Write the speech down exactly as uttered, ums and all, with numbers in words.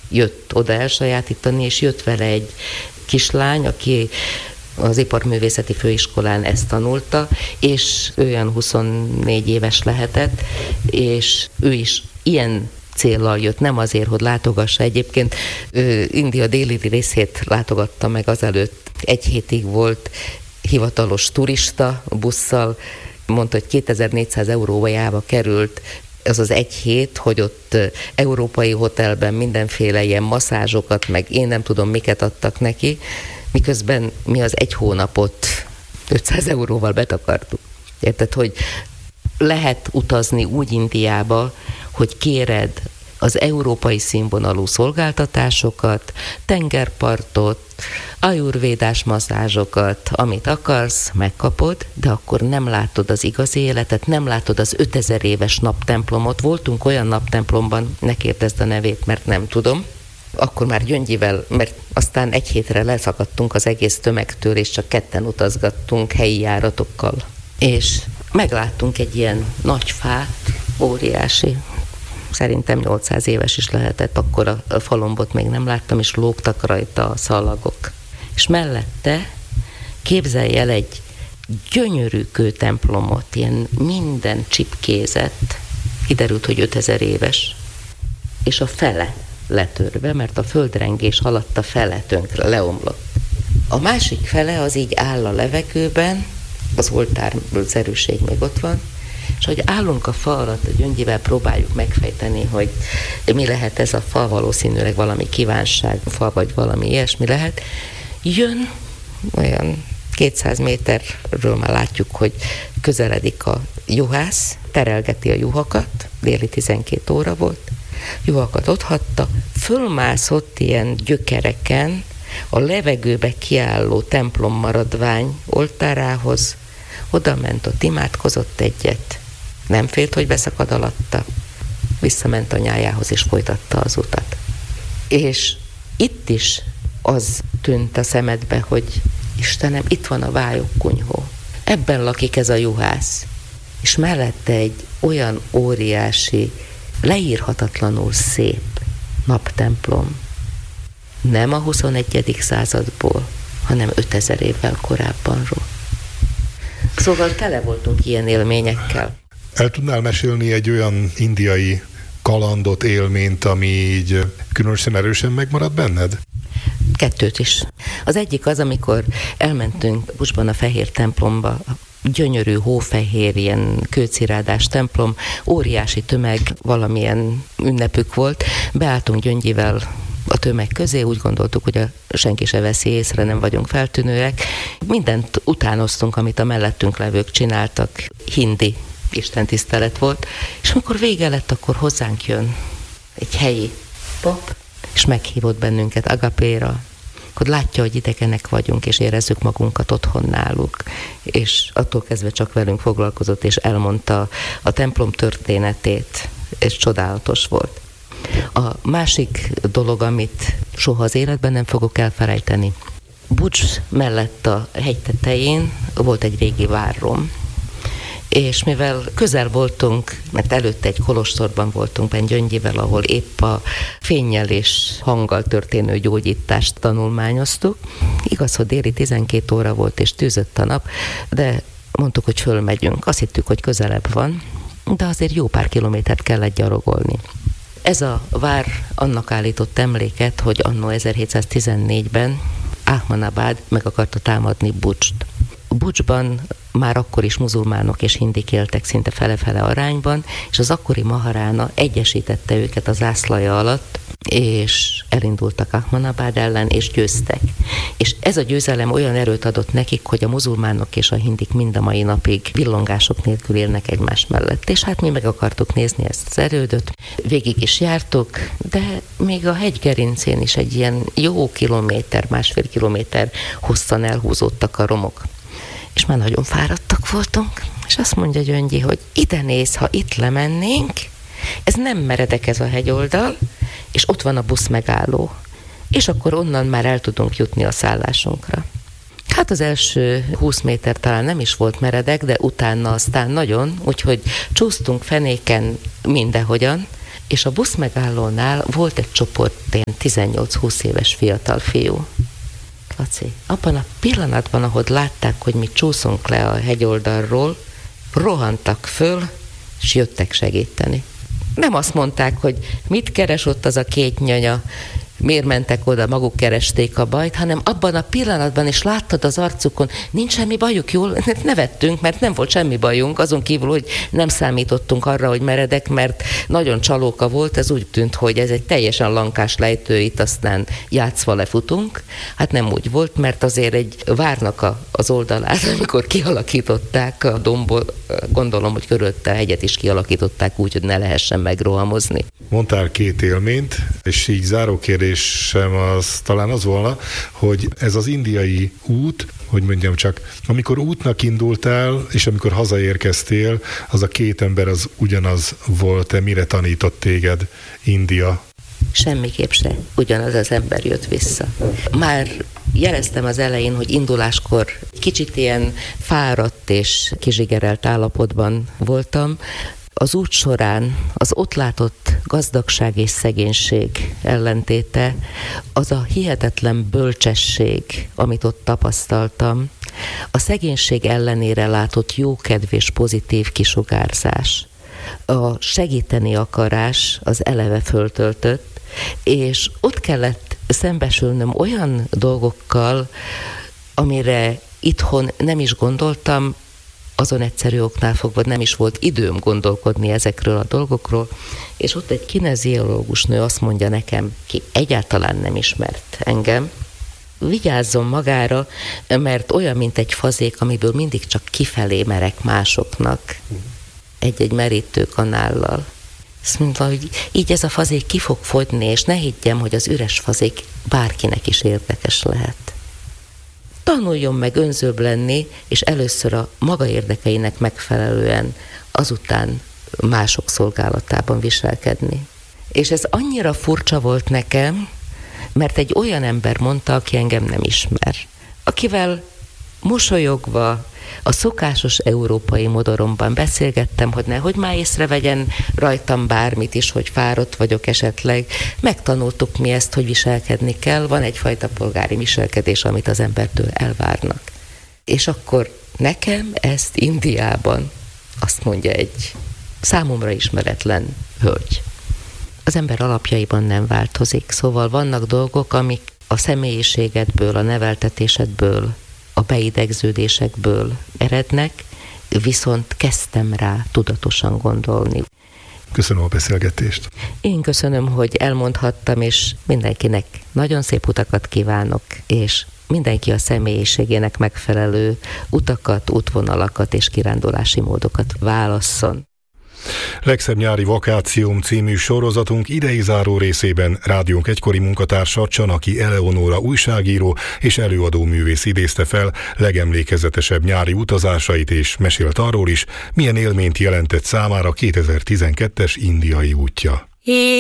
jött oda elsajátítani, és jött vele egy kislány, aki az Iparművészeti Főiskolán ezt tanulta, és ő olyan huszonnégy éves lehetett, és ő is ilyen céllal jött, nem azért, hogy látogassa. Egyébként ő India déli részét látogatta meg azelőtt. Egy hétig volt hivatalos turista busszal, mondta, hogy kétezer-négyszáz eurójába került az az egy hét, hogy ott európai hotelben mindenféle ilyen masszázsokat, meg én nem tudom miket adtak neki, miközben mi az egy hónapot ötszáz euróval betakartuk. Érted, hogy lehet utazni úgy Indiába, hogy kéred az európai színvonalú szolgáltatásokat, tengerpartot, ajurvédás masszázsokat, amit akarsz, megkapod, de akkor nem látod az igazi életet, nem látod az ötezer éves naptemplomot. Voltunk olyan naptemplomban, ne kérdezd a nevét, mert nem tudom, akkor már Gyöngyivel, mert aztán egy hétre leszakadtunk az egész tömegtől, és csak ketten utazgattunk helyi járatokkal. És megláttunk egy ilyen nagy fát, óriási, szerintem nyolcszáz éves is lehetett, akkor a falombot még nem láttam, és lógtak rajta a szalagok. És mellette képzelj el egy gyönyörű kőtemplomot, ilyen minden csipkézett, kiderült, hogy ötezer éves, és a fele letörve, mert a földrengés alatt a fele tönkre leomlott. A másik fele az így áll a levegőben, az oltárszerűség még ott van, és hogy állunk a fa alatt, a Gyöngyivel próbáljuk megfejteni, hogy mi lehet ez a fa, valószínűleg valami kívánságfa, vagy valami ilyesmi lehet. Jön olyan kétszáz méterről már látjuk, hogy közeledik a juhász, terelgeti a juhakat, déli tizenkét óra volt, juhakat otthatta, fölmászott ilyen gyökereken a levegőbe kiálló templom maradvány oltárához, oda ment, ott imádkozott egyet, nem félt, hogy beszakad alatta, visszament anyájához és folytatta az utat. És itt is az tűnt a szemedbe, hogy Istenem, itt van a vályogkunyhó, ebben lakik ez a juhász, és mellette egy olyan óriási, leírhatatlanul szép naptemplom, nem a huszonegyedik századból, hanem ötezer évvel korábbanról. Szóval tele voltunk ilyen élményekkel. El tudnál mesélni egy olyan indiai kalandot, élményt, ami így különösen erősen megmaradt benned? Kettőt is. Az egyik az, amikor elmentünk Bucsban a Fehér templomba, gyönyörű, hófehér, ilyen kőcirádás templom, óriási tömeg, valamilyen ünnepük volt. Beálltunk Gyöngyivel a tömeg közé, úgy gondoltuk, hogy a senki se veszi észre, nem vagyunk feltűnőek. Mindent utánoztunk, amit a mellettünk levők csináltak. Hindi istentisztelet volt, és amikor vége lett, akkor hozzánk jön egy helyi pap, és meghívott bennünket agapéra, akkor látja, hogy idegenek vagyunk, és érezzük magunkat otthon náluk. És attól kezdve csak velünk foglalkozott, és elmondta a templom történetét, és csodálatos volt. A másik dolog, amit soha az életben nem fogok elfelejteni, Bucs mellett a hegy tetején volt egy régi várrom, és mivel közel voltunk, mert előtte egy kolostorban voltunk benne Gyöngyivel, ahol épp a fénnyel és hanggal történő gyógyítást tanulmányoztuk. Igaz, hogy déli tizenkét óra volt, és tűzött a nap, de mondtuk, hogy fölmegyünk. Azt hittük, hogy közelebb van, de azért jó pár kilométert kellett gyalogolni. Ez a vár annak állított emléket, hogy anno ezerhétszáztizennégyben Ahmadabad meg akarta támadni Bucst. Bucsban már akkor is muzulmánok és hindik éltek szinte fele-fele arányban, és az akkori maharána egyesítette őket a zászlaja alatt, és elindultak Ahmadabad ellen, és győztek. És ez a győzelem olyan erőt adott nekik, hogy a muzulmánok és a hindik mind a mai napig villongások nélkül élnek egymás mellett. És hát mi meg akartuk nézni ezt az erődöt. Végig is jártuk, de még a hegygerincén is egy ilyen jó kilométer, másfél kilométer hosszan elhúzódtak a romok. És már nagyon fáradtak voltunk, és azt mondja Gyöngyi, hogy ide néz, ha itt lemennénk, ez nem meredek ez a hegyoldal, és ott van a busz megálló, és akkor onnan már el tudunk jutni a szállásunkra. Hát az első húsz méter talán nem is volt meredek, de utána aztán nagyon, úgyhogy csúsztunk fenéken mindenhogyan, és a buszmegállónál volt egy csoport ilyen tizennyolc-húsz éves fiatal fiú. Laci, abban a pillanatban, ahogy látták, hogy mi csúszunk le a hegyoldalról, rohantak föl, és jöttek segíteni. Nem azt mondták, hogy mit keres ott az a két nyanya, miért mentek oda, maguk keresték a bajt, hanem abban a pillanatban is láttad az arcukon, nincs semmi bajuk, jól nevettünk, mert nem volt semmi bajunk, azon kívül, hogy nem számítottunk arra, hogy meredek, mert nagyon csalóka volt, ez úgy tűnt, hogy ez egy teljesen lankás lejtő, itt aztán játszva lefutunk. Hát nem úgy volt, mert azért egy várnak a, az oldalát, amikor kialakították a dombol, gondolom, hogy körülötte a hegyet is kialakították úgy, hogy ne lehessen megrohamozni. Mondtál két élményt, és így záró kérdésem az talán az volna, hogy ez az indiai út, hogy mondjam csak, amikor útnak indultál, és amikor hazaérkeztél, az a két ember az ugyanaz volt-e, mire tanított téged India? Semmiképp se. Ugyanaz az ember jött vissza. Már jeleztem az elején, hogy induláskor kicsit ilyen fáradt és kizsigerelt állapotban voltam. Az út során az ott látott gazdagság és szegénység ellentéte, az a hihetetlen bölcsesség, amit ott tapasztaltam, a szegénység ellenére látott jókedv és pozitív kisugárzás, a segíteni akarás az eleve föltöltött, és ott kellett szembesülnöm olyan dolgokkal, amire itthon nem is gondoltam, azon egyszerű oknál fogva nem is volt időm gondolkodni ezekről a dolgokról, és ott egy kineziológus nő azt mondja nekem, ki egyáltalán nem ismert engem, vigyázzon magára, mert olyan, mint egy fazék, amiből mindig csak kifelé merek másoknak, egy-egy merítőkanállal. Azt mondta, hogy így ez a fazék ki fog fogyni, és ne higgyem, hogy az üres fazék bárkinek is érdekes lehet. Tanuljon meg önzőbb lenni, és először a maga érdekeinek megfelelően, azután mások szolgálatában viselkedni. És ez annyira furcsa volt nekem, mert egy olyan ember mondta, aki engem nem ismer, akivel mosolyogva a szokásos európai modoromban beszélgettem, hogy nehogy már észrevegyen rajtam bármit is, hogy fáradt vagyok esetleg. Megtanultuk mi ezt, hogy viselkedni kell, van egyfajta polgári viselkedés, amit az embertől elvárnak. És akkor nekem ezt Indiában, azt mondja egy számomra ismeretlen hölgy. Az ember alapjaiban nem változik, szóval vannak dolgok, amik a személyiségedből, a neveltetésedből, a beidegződésekből erednek, viszont kezdtem rá tudatosan gondolni. Köszönöm a beszélgetést. Én köszönöm, hogy elmondhattam, és mindenkinek nagyon szép utakat kívánok, és mindenki a személyiségének megfelelő utakat, útvonalakat és kirándulási módokat válasszon. Legszebb nyári vakációm című sorozatunk idei záró részében rádiónk egykori munkatársa, Csanaki Eleonóra újságíró és előadó művész idézte fel legemlékezetesebb nyári utazásait, és mesélt arról is, milyen élményt jelentett számára kétezer-tizenkettes indiai útja.